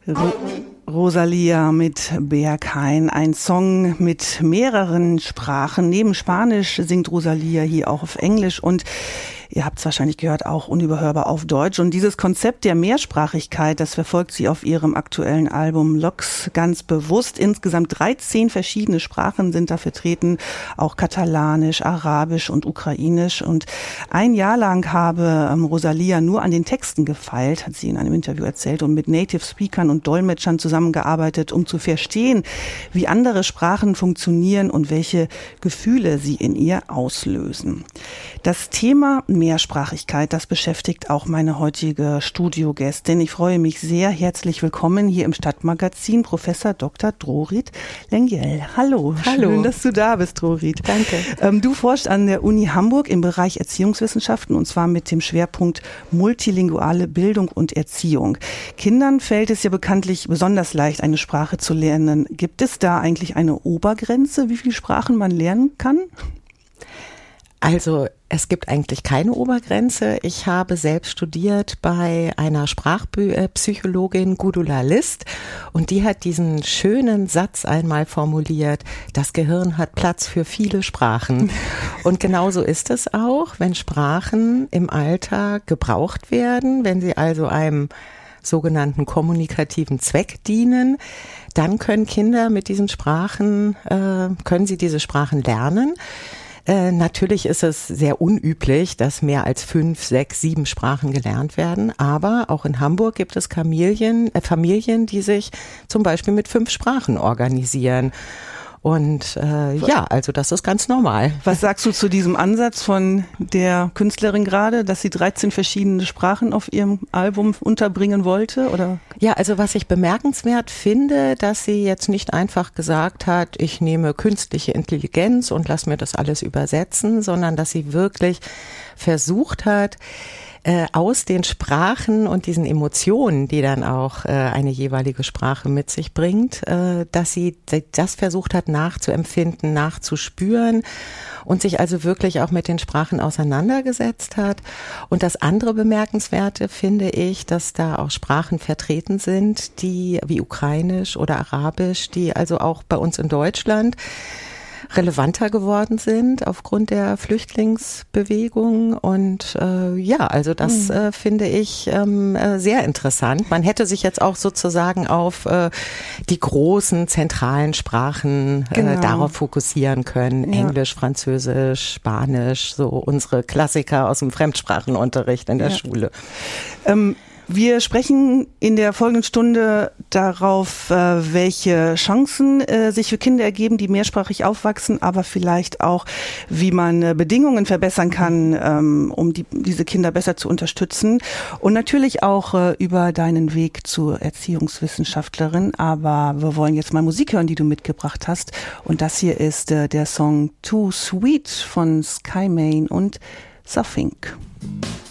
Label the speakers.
Speaker 1: Rosalia mit Berghain, ein Song mit mehreren Sprachen. Neben Spanisch singt Rosalia hier auch auf Englisch und ihr habt es wahrscheinlich gehört, auch unüberhörbar auf Deutsch. Und dieses Konzept der Mehrsprachigkeit, das verfolgt sie auf ihrem aktuellen Album Lox ganz bewusst. Insgesamt 13 verschiedene Sprachen sind da vertreten, auch Katalanisch, Arabisch und Ukrainisch. Und ein Jahr lang habe Rosalia nur an den Texten gefeilt, hat sie in einem Interview erzählt, und mit Native Speakern und Dolmetschern zusammengearbeitet, um zu verstehen, wie andere Sprachen funktionieren und welche Gefühle sie in ihr auslösen. Das Thema Mehrsprachigkeit, das beschäftigt auch meine heutige Studiogästin. Ich freue mich sehr. Herzlich willkommen hier im Stadtmagazin, Professor Dr. Drorit Lengyel. Hallo.
Speaker 2: Hallo.
Speaker 1: Schön, dass du da bist, Drorit.
Speaker 2: Danke.
Speaker 1: Du forschst an der Uni Hamburg im Bereich Erziehungswissenschaften, und zwar mit dem Schwerpunkt multilinguale Bildung und Erziehung. Kindern fällt es ja bekanntlich besonders leicht, eine Sprache zu lernen. Gibt es da eigentlich eine Obergrenze, wie viele Sprachen man lernen kann?
Speaker 2: Also es gibt eigentlich keine Obergrenze. Ich habe selbst studiert bei einer Sprachpsychologin, Gudula List, und die hat diesen schönen Satz einmal formuliert: Das Gehirn hat Platz für viele Sprachen. Und genauso ist es auch, wenn Sprachen im Alltag gebraucht werden, wenn sie also einem sogenannten kommunikativen Zweck dienen, dann können Kinder mit diesen Sprachen, können sie diese Sprachen lernen. Natürlich ist es sehr unüblich, dass mehr als 5, 6, 7 Sprachen gelernt werden, aber auch in Hamburg gibt es Familien, die sich zum Beispiel mit 5 Sprachen organisieren. Und also das ist ganz normal.
Speaker 1: Was sagst du zu diesem Ansatz von der Künstlerin gerade, dass sie 13 verschiedene Sprachen auf ihrem Album unterbringen wollte? Oder?
Speaker 2: Ja, also was ich bemerkenswert finde, dass sie jetzt nicht einfach gesagt hat, ich nehme künstliche Intelligenz und lass mir das alles übersetzen, sondern dass sie wirklich versucht hat, aus den Sprachen und diesen Emotionen, die dann auch eine jeweilige Sprache mit sich bringt, dass sie das versucht hat nachzuempfinden, nachzuspüren und sich also wirklich auch mit den Sprachen auseinandergesetzt hat. Und das andere Bemerkenswerte finde ich, dass da auch Sprachen vertreten sind, die wie Ukrainisch oder Arabisch, die also auch bei uns in Deutschland relevanter geworden sind aufgrund der Flüchtlingsbewegung. Und also das finde ich sehr interessant. Man hätte sich jetzt auch sozusagen auf die großen zentralen Sprachen darauf fokussieren können. Ja. Englisch, Französisch, Spanisch, so unsere Klassiker aus dem Fremdsprachenunterricht in der Schule.
Speaker 1: Wir sprechen in der folgenden Stunde darauf, welche Chancen sich für Kinder ergeben, die mehrsprachig aufwachsen, aber vielleicht auch, wie man Bedingungen verbessern kann, um diese Kinder besser zu unterstützen. Und natürlich auch über deinen Weg zur Erziehungswissenschaftlerin. Aber wir wollen jetzt mal Musik hören, die du mitgebracht hast. Und das hier ist der Song Too Sweet von Sky Main und Safink.